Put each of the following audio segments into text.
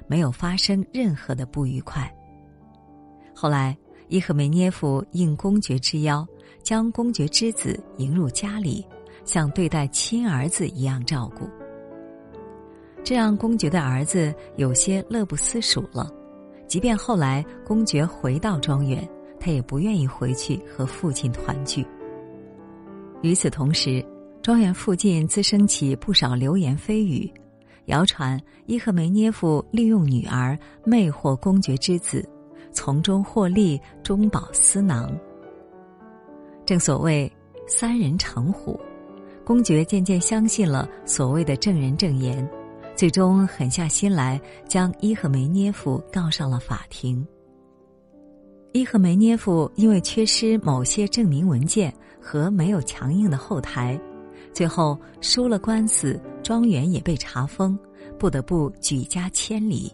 没有发生任何的不愉快。后来伊赫梅涅夫应公爵之邀，将公爵之子迎入家里，像对待亲儿子一样照顾。这让公爵的儿子有些乐不思蜀了，即便后来公爵回到庄园，他也不愿意回去和父亲团聚。与此同时，庄园附近滋生起不少流言蜚语，谣传伊赫梅涅夫利用女儿魅惑公爵之子，从中获利，中饱私囊。正所谓三人成虎，公爵渐渐相信了所谓的正人正言，最终狠下心来将伊赫梅涅夫告上了法庭。伊赫梅涅夫因为缺失某些证明文件和没有强硬的后台，最后输了官司，庄园也被查封，不得不举家迁离。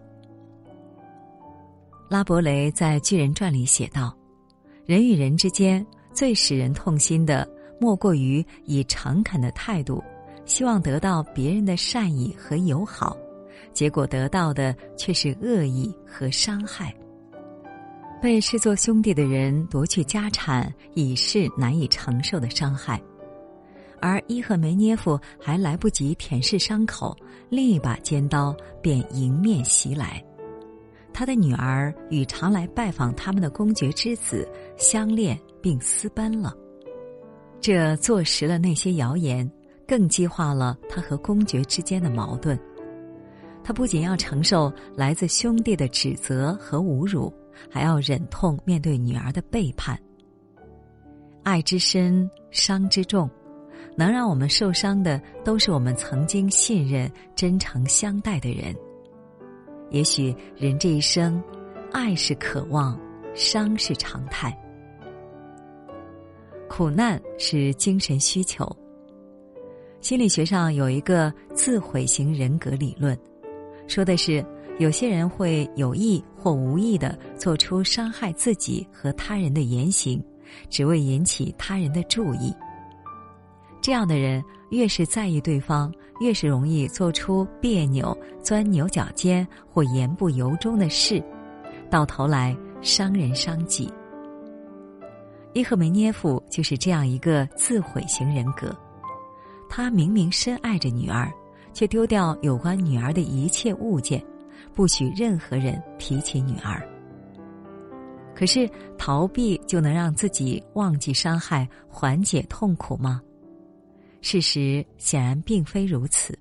拉伯雷在《巨人传》里写道，人与人之间最使人痛心的，莫过于以诚恳的态度希望得到别人的善意和友好，结果得到的却是恶意和伤害。被视作兄弟的人夺去家产，已是难以承受的伤害。而伊赫梅涅夫还来不及舔舐伤口，另一把尖刀便迎面袭来。他的女儿与常来拜访他们的公爵之子相恋并私奔了，这坐实了那些谣言，更激化了他和公爵之间的矛盾。他不仅要承受来自兄弟的指责和侮辱，还要忍痛面对女儿的背叛。爱之深，伤之重，能让我们受伤的都是我们曾经信任、真诚相待的人。也许人这一生，爱是渴望，伤是常态。苦难是精神需求。心理学上有一个自毁型人格理论，说的是有些人会有意或无意地做出伤害自己和他人的言行，只为引起他人的注意。这样的人越是在意对方，越是容易做出别扭、钻牛角尖或言不由衷的事，到头来伤人伤己。伊赫梅涅夫就是这样一个自毁型人格。他明明深爱着女儿，却丢掉有关女儿的一切物件，不许任何人提起女儿。可是逃避就能让自己忘记伤害，缓解痛苦吗？事实显然并非如此。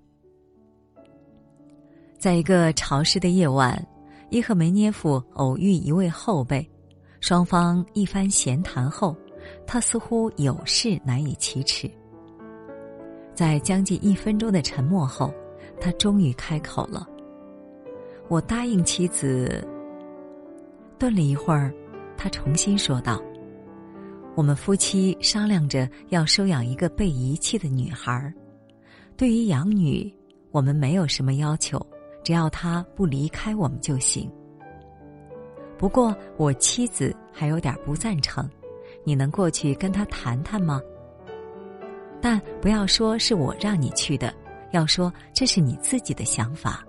在一个潮湿的夜晚，伊赫梅涅夫偶遇一位后辈，双方一番闲谈后，他似乎有事难以启齿。在将近1分钟的沉默后，他终于开口了：我答应妻子。顿了一会儿，他重新说道：我们夫妻商量着要收养一个被遗弃的女孩，对于养女，我们没有什么要求，只要她不离开我们就行。不过我妻子还有点不赞成，你能过去跟她谈谈吗？但不要说是我让你去的，要说这是你自己的想法。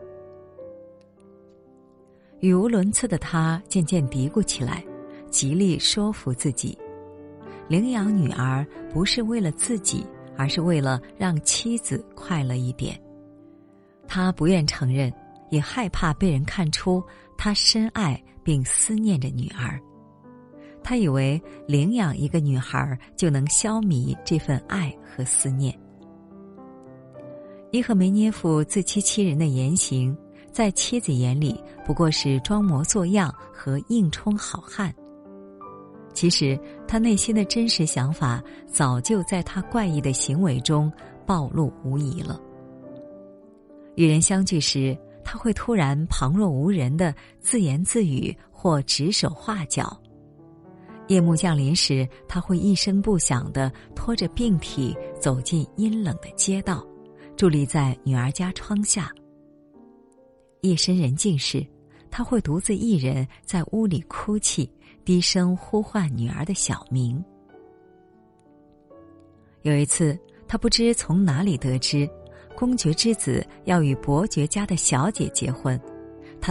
语无伦次的他渐渐嘀咕起来，极力说服自己，领养女儿不是为了自己，而是为了让妻子快乐一点。他不愿承认，也害怕被人看出他深爱并思念着女儿。他以为领养一个女孩就能消弭这份爱和思念。伊赫梅涅夫自欺欺人的言行，在妻子眼里不过是装模作样和硬充好汉。其实他内心的真实想法早就在他怪异的行为中暴露无遗了。与人相聚时，他会突然旁若无人地自言自语或指手画脚。夜幕降临时，他会一声不响地拖着病体走进阴冷的街道，伫立在女儿家窗下。夜深人静时，他会独自一人在屋里哭泣，低声呼唤女儿的小名。有一次，他不知从哪里得知，公爵之子要与伯爵家的小姐结婚，